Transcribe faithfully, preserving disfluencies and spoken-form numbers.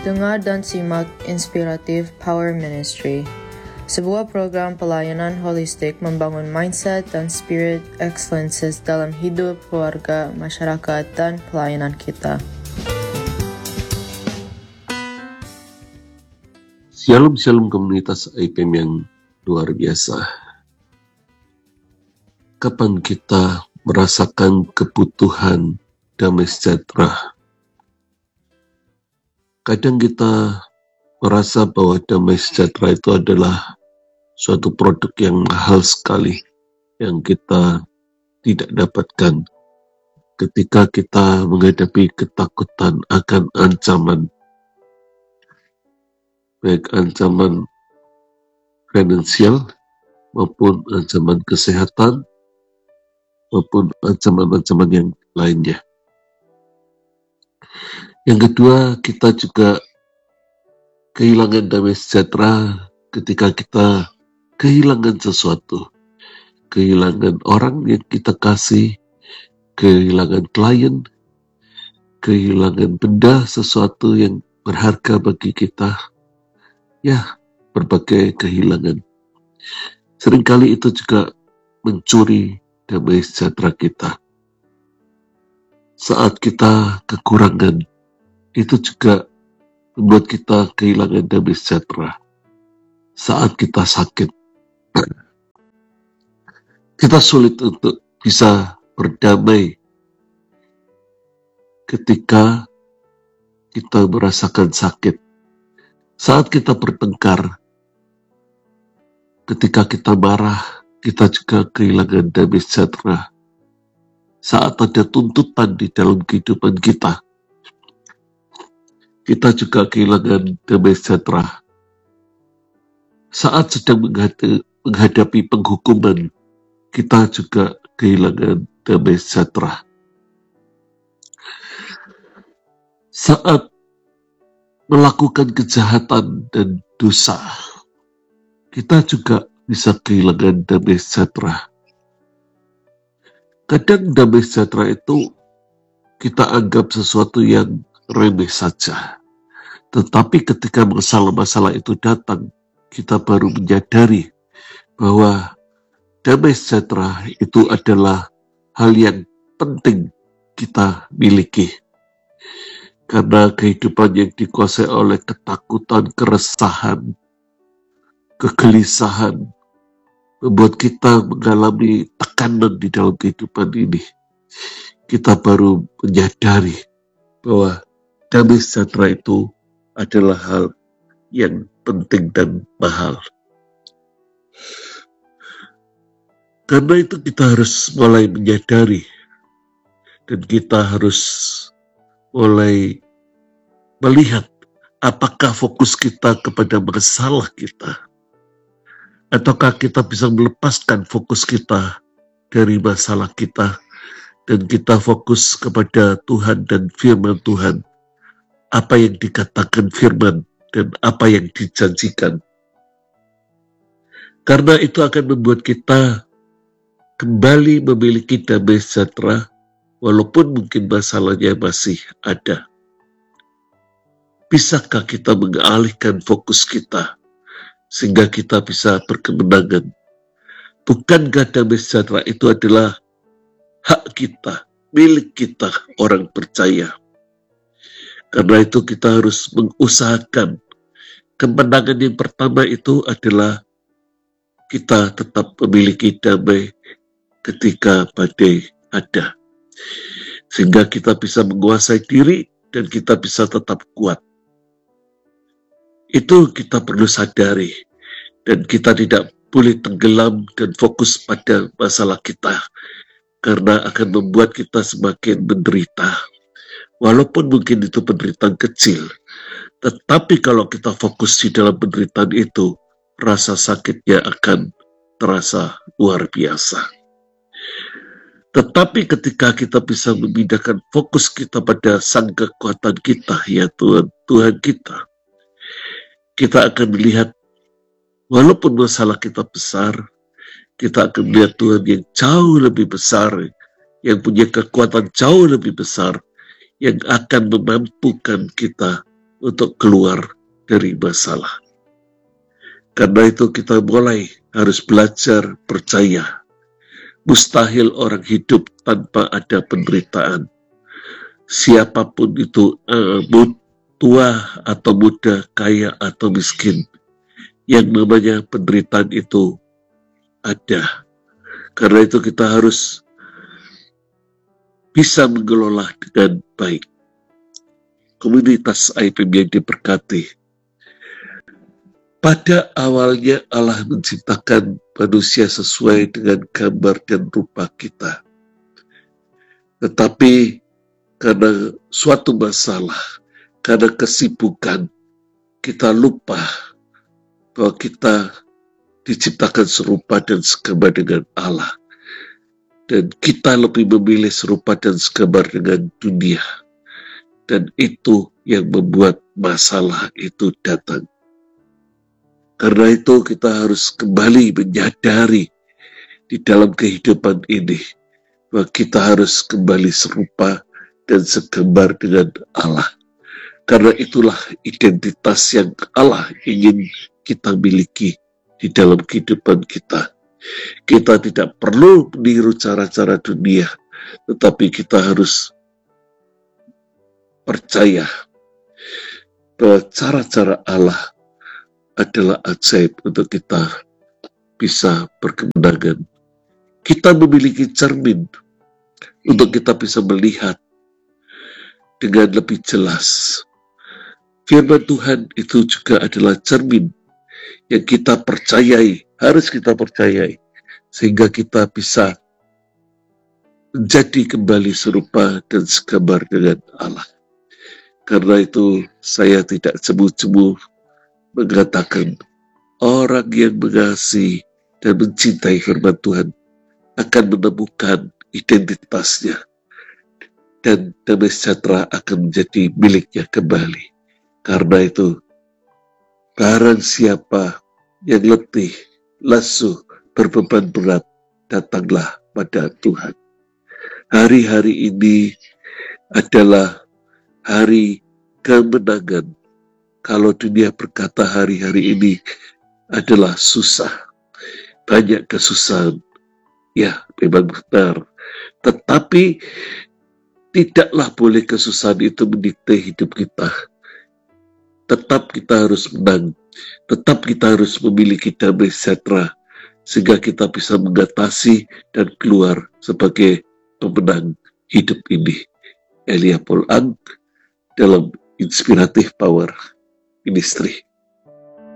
Dengar dan simak Inspiratif Power Ministry, sebuah program pelayanan holistik membangun mindset dan spirit excellences dalam hidup, keluarga, masyarakat, dan pelayanan kita. Shalom Shalom komunitas I P M yang luar biasa. Kapan kita merasakan kebutuhan damai sejahtera? Kadang kita merasa bahwa damai sejahtera itu adalah suatu produk yang mahal sekali yang kita tidak dapatkan ketika kita menghadapi ketakutan akan ancaman, baik ancaman finansial maupun ancaman kesehatan maupun ancaman-ancaman yang lainnya. Yang kedua, kita juga kehilangan damai sejahtera ketika kita kehilangan sesuatu, kehilangan orang yang kita kasih, kehilangan klien, kehilangan benda sesuatu yang berharga bagi kita. Ya, berbagai kehilangan. Seringkali itu juga mencuri damai sejahtera kita. Saat kita kekurangan, itu juga membuat kita kehilangan damai sejahtera. Saat kita sakit, kita sulit untuk bisa berdamai ketika kita merasakan sakit. Saat kita bertengkar, ketika kita marah, kita juga kehilangan damai sejahtera. Saat ada tuntutan di dalam kehidupan kita, kita juga kehilangan damai sejahtera. Saat sedang menghadapi penghukuman, kita juga kehilangan damai sejahtera. Saat melakukan kejahatan dan dosa, kita juga bisa kehilangan damai sejahtera. Kadang damai sejahtera itu kita anggap sesuatu yang remeh saja. Tetapi ketika masalah-masalah itu datang, kita baru menyadari bahwa damai sejahtera itu adalah hal yang penting kita miliki. Karena kehidupan yang dikuasai oleh ketakutan, keresahan, kegelisahan, membuat kita mengalami tekanan di dalam kehidupan ini. Kita baru menyadari bahwa damai sejahtera itu adalah hal yang penting dan mahal. Karena itu kita harus mulai menyadari dan kita harus mulai melihat apakah fokus kita kepada masalah kita ataukah kita bisa melepaskan fokus kita dari masalah kita dan kita fokus kepada Tuhan dan firman Tuhan. Apa yang dikatakan firman dan apa yang dijanjikan. Karena itu akan membuat kita kembali memiliki damai sejahtera walaupun mungkin masalahnya masih ada. Bisakah kita mengalihkan fokus kita sehingga kita bisa berkemenangan? Bukankah damai sejahtera itu adalah hak kita, milik kita, orang percaya? Karena itu kita harus mengusahakan. Kemenangan yang pertama itu adalah kita tetap memiliki damai ketika badai ada. Sehingga kita bisa menguasai diri dan kita bisa tetap kuat. Itu kita perlu sadari. Dan kita tidak boleh tenggelam dan fokus pada masalah kita. Karena akan membuat kita semakin menderita. Walaupun mungkin itu penderitaan kecil, tetapi kalau kita fokus di dalam penderitaan itu, rasa sakitnya akan terasa luar biasa. Tetapi ketika kita bisa memindahkan fokus kita pada sang kekuatan kita, ya Tuhan, Tuhan kita, kita akan melihat, walaupun masalah kita besar, kita akan melihat Tuhan yang jauh lebih besar, yang punya kekuatan jauh lebih besar, yang akan memampukan kita untuk keluar dari masalah. Karena itu kita mulai harus belajar percaya. Mustahil orang hidup tanpa ada penderitaan. Siapapun itu, uh, tua atau muda, kaya atau miskin, yang namanya penderitaan itu ada. Karena itu kita harus bisa mengelola dengan baik. Komunitas I P M yang diberkati, pada awalnya Allah menciptakan manusia sesuai dengan gambar dan rupa kita. Tetapi karena suatu masalah, karena kesibukan, kita lupa bahwa kita diciptakan serupa dan segambar dengan Allah. Dan kita lebih memilih serupa dan segambar dengan dunia. Dan itu yang membuat masalah itu datang. Karena itu kita harus kembali menyadari di dalam kehidupan ini bahwa kita harus kembali serupa dan segambar dengan Allah. Karena itulah identitas yang Allah ingin kita miliki di dalam kehidupan kita. Kita tidak perlu meniru cara-cara dunia, tetapi kita harus percaya bahwa cara-cara Allah adalah ajaib untuk kita bisa berkemenangan. Kita memiliki cermin untuk kita bisa melihat dengan lebih jelas. Firman Tuhan itu juga adalah cermin yang kita percayai, harus kita percayai, sehingga kita bisa menjadi kembali serupa dan segambar dengan Allah. Karena itu saya tidak cemu-cemu mengatakan orang yang mengasihi dan mencintai firman Tuhan akan menemukan identitasnya dan damai sejahtera akan menjadi miliknya kembali. Karena itu, barang siapa yang letih, lesu, berbeban berat, datanglah pada Tuhan. Hari-hari ini adalah hari kemenangan. Kalau dunia berkata hari-hari ini adalah susah, banyak kesusahan, ya memang benar. Tetapi tidaklah boleh kesusahan itu mendikte hidup kita. Tetap kita harus menang, tetap kita harus memiliki damai sejahtera, sehingga kita bisa mengatasi dan keluar sebagai pemenang hidup ini. Elia Paul Ang dalam Inspiratif Power Ministry.